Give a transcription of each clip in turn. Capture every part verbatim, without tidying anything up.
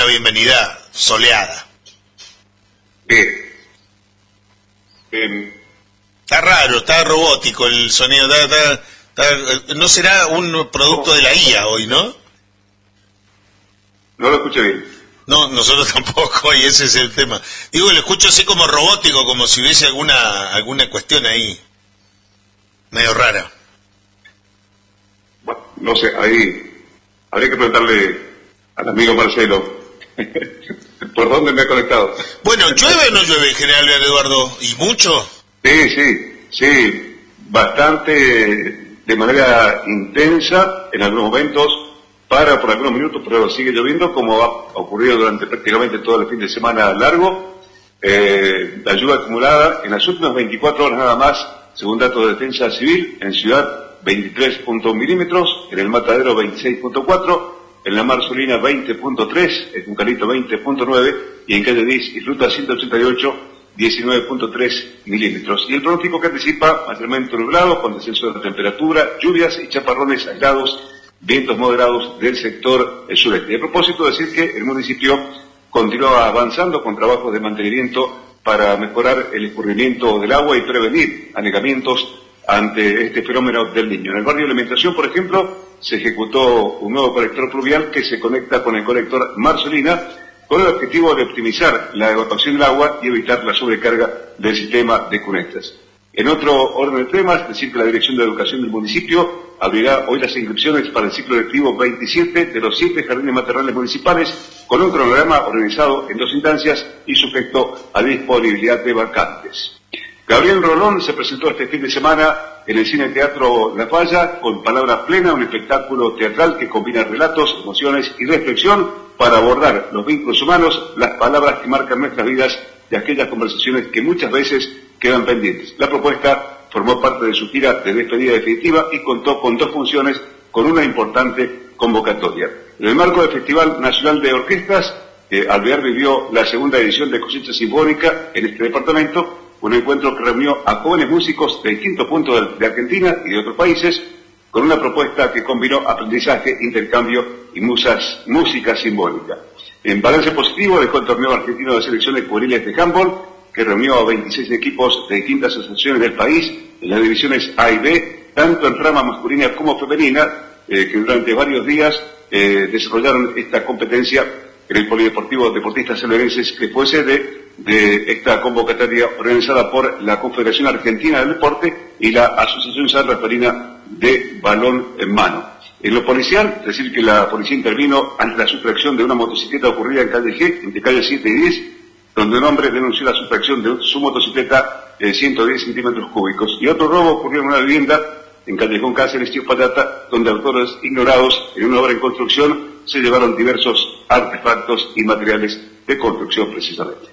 bienvenida soleada. Bien. Bien. Está raro, está robótico el sonido. Está, está, está, no será un producto de la I A hoy, ¿no? No lo escuché bien. No, nosotros tampoco, y ese es el tema. Digo, lo escucho así como robótico, como si hubiese alguna alguna cuestión ahí medio rara. Bueno, no sé, ahí habría que preguntarle al amigo Marcelo por dónde me ha conectado. Bueno, ¿llueve o no llueve en general, Eduardo? ¿Y mucho? Sí, sí, sí, bastante, de manera intensa en algunos momentos, para por algunos minutos, pero sigue lloviendo, como ha ocurrido durante prácticamente todo el fin de semana largo. Eh, la lluvia acumulada en las últimas veinticuatro horas nada más, según datos de Defensa Civil, en Ciudad veintitrés punto uno milímetros, en el Matadero veintiséis punto cuatro, en la Marzolina veinte punto tres, en Juncalito veinte punto nueve y en Calle diez y Ruta ciento ochenta y ocho diecinueve punto tres milímetros. Y el pronóstico que anticipa mayormente nublado, con descenso de la temperatura, lluvias y chaparrones aislados, vientos moderados del sector sureste. Y a propósito, decir que el municipio continúa avanzando con trabajos de mantenimiento para mejorar el escurrimiento del agua y prevenir anegamientos ante este fenómeno del Niño. En el barrio de Alimentación, por ejemplo, se ejecutó un nuevo colector pluvial que se conecta con el colector Marzolina, con el objetivo de optimizar la evacuación del agua y evitar la sobrecarga del sistema de conectas. En otro orden de temas, decir que la Dirección de Educación del municipio abrirá hoy las inscripciones para el ciclo lectivo veintisiete de los siete jardines maternales municipales, con un cronograma organizado en dos instancias y sujeto a disponibilidad de vacantes. Gabriel Rolón se presentó este fin de semana en el Cine Teatro La Falla con Palabra Plena, un espectáculo teatral que combina relatos, emociones y reflexión para abordar los vínculos humanos, las palabras que marcan nuestras vidas y aquellas conversaciones que muchas veces quedan pendientes. La propuesta formó parte de su gira de despedida definitiva y contó con dos funciones con una importante convocatoria. En el marco del Festival Nacional de Orquestas, eh, Alvear vivió la segunda edición de Cosecha Sinfónica en este departamento, un encuentro que reunió a jóvenes músicos de distintos puntos de Argentina y de otros países, con una propuesta que combinó aprendizaje, intercambio y musas, música simbólica. En balance positivo dejó el torneo argentino de selecciones juveniles de handball, que reunió a veintiséis equipos de distintas asociaciones del país, en las divisiones A y B, tanto en rama masculina como femenina, eh, que durante varios días eh, desarrollaron esta competencia en el Polideportivo Deportistas Sanluisenses, que fue sede de esta convocatoria organizada por la Confederación Argentina del Deporte y la Asociación Sanrafaelina de Balón en Mano. En lo policial, decir que la policía intervino ante la sustracción de una motocicleta ocurrida en calle G, entre calle siete y diez, donde un hombre denunció la sustracción de su motocicleta de ciento diez centímetros cúbicos. Y otro robo ocurrió en una vivienda en Callejón Cáceres y Patata, donde autores ignorados en una obra en construcción se llevaron diversos artefactos y materiales de construcción precisamente.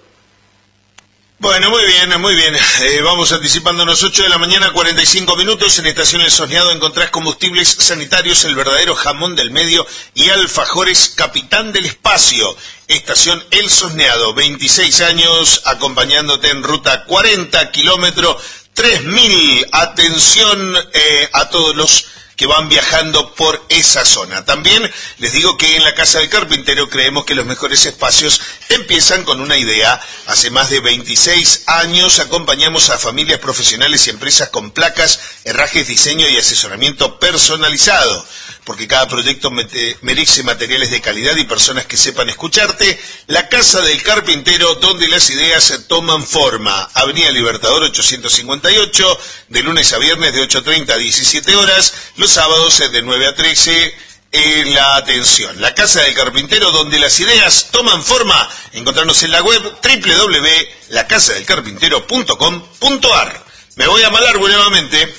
Bueno, muy bien, muy bien. Eh, vamos anticipándonos, ocho de la mañana, cuarenta y cinco minutos. En Estación El Sosneado encontrás combustibles sanitarios, el verdadero jamón del medio y alfajores Capitán del Espacio. Estación El Sosneado, veintiséis años acompañándote en ruta cuarenta, kilómetro tres mil. Atención eh, a todos los que van viajando por esa zona. También les digo que en la Casa del Carpintero creemos que los mejores espacios empiezan con una idea. Hace más de veintiséis años acompañamos a familias profesionales y empresas con placas, herrajes, diseño y asesoramiento personalizado, porque cada proyecto merece materiales de calidad y personas que sepan escucharte. La Casa del Carpintero, donde las ideas toman forma. Avenida Libertador ochocientos cincuenta y ocho, de lunes a viernes de ocho treinta a diecisiete horas, los sábados de nueve a trece, en la atención. La Casa del Carpintero, donde las ideas toman forma. Encontrarnos en la web doble u doble u doble u punto la casa del carpintero punto com punto a r. Me voy a Malargüe nuevamente.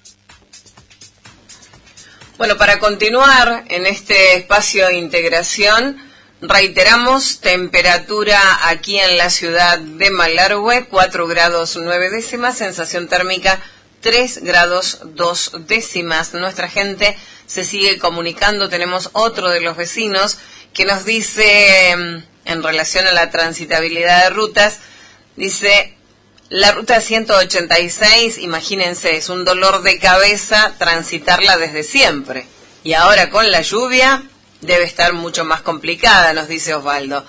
Bueno, para continuar en este espacio de integración, reiteramos temperatura aquí en la ciudad de Malargüe, cuatro grados nueve décimas, sensación térmica tres grados dos décimas. Nuestra gente se sigue comunicando, tenemos otro de los vecinos que nos dice, en relación a la transitabilidad de rutas, dice... La ruta ciento ochenta y seis, imagínense, es un dolor de cabeza transitarla desde siempre. Y ahora con la lluvia debe estar mucho más complicada, nos dice Osvaldo.